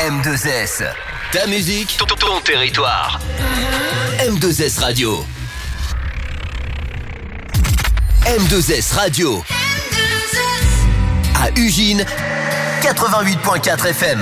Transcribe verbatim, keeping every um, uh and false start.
M deux S. Ta musique, ton, ton territoire. M deux S Radio. M deux S Radio. À Ugine, quatre-vingt-huit virgule quatre F M.